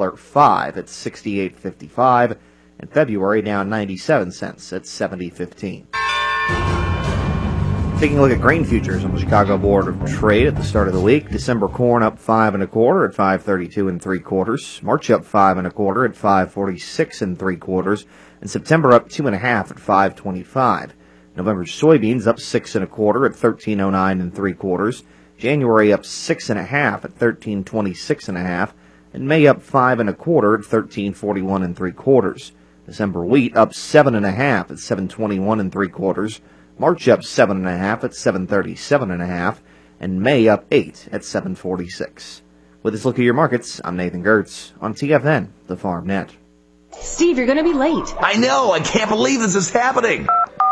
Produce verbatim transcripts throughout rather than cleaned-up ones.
dollar five at sixty-eight fifty-five. And February down ninety-seven cents at seventy fifteen. Taking a look at grain futures on the Chicago Board of Trade at the start of the week. December corn up five and a quarter at five thirty-two and three quarters. March up five and a quarter at five forty-six and three quarters. And September up two and a half at five twenty-five. November soybeans up six and a quarter at thirteen oh nine and three quarters. January up six and a half at thirteen twenty-six and a half. And May up five and a quarter at thirteen forty-one and three quarters. December wheat up seven and a half at seven twenty-one and three quarters. March up seven and a half at seven thirty-seven and a half, and May up eight at seven forty-six. With this look at your markets, I'm Nathan Gertz on T F N, the Farm Net. Steve, you're going to be late. I know. I can't believe this is happening.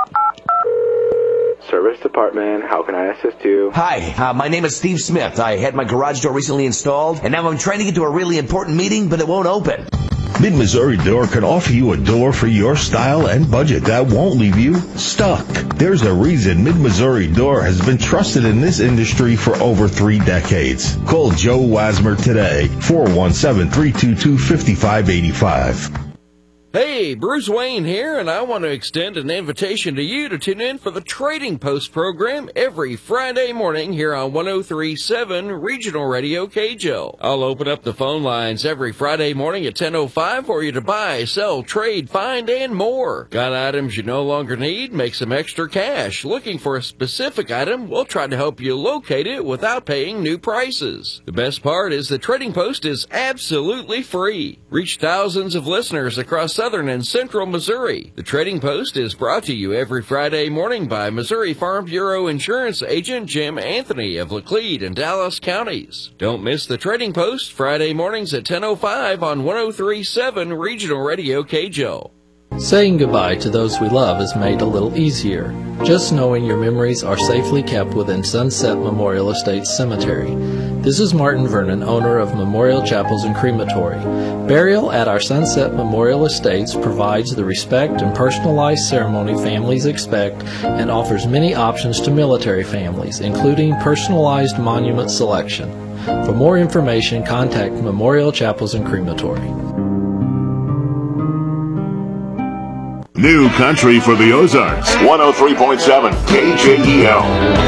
Service department, how can I assist you? Hi, uh, my name is Steve Smith. I had my garage door recently installed, and now I'm trying to get to a really important meeting, but it won't open. Mid-Missouri Door can offer you a door for your style and budget that won't leave you stuck. There's a reason Mid-Missouri Door has been trusted in this industry for over three decades. Call Joe Wasmer today, four one seven, three two two, five five eight five. Hey, Bruce Wayne here, and I want to extend an invitation to you to tune in for the Trading Post program every Friday morning here on one oh three point seven Regional Radio K J L. I'll open up the phone lines every Friday morning at ten oh five for you to buy, sell, trade, find, and more. Got items you no longer need? Make some extra cash. Looking for a specific item? We'll try to help you locate it without paying new prices. The best part is the Trading Post is absolutely free. Reach thousands of listeners across Southern and Central Missouri. The Trading Post is brought to you every Friday morning by Missouri Farm Bureau Insurance Agent Jim Anthony of Laclede and Dallas counties. Don't miss the Trading Post Friday mornings at ten oh five on one oh three point seven Regional Radio K J L. Saying goodbye to those we love is made a little easier. Just knowing your memories are safely kept within Sunset Memorial Estates Cemetery. This is Martin Vernon, owner of Memorial Chapels and Crematory. Burial at our Sunset Memorial Estates provides the respect and personalized ceremony families expect and offers many options to military families, including personalized monument selection. For more information, contact Memorial Chapels and Crematory. New country for the Ozarks. one oh three point seven K J E L.